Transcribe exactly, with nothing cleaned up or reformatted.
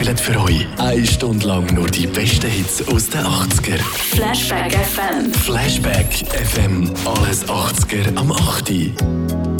spielen für euch eine Stunde lang nur die besten Hits aus den achtziger. Flashback F M. Flashback F M. Alles achtziger am acht.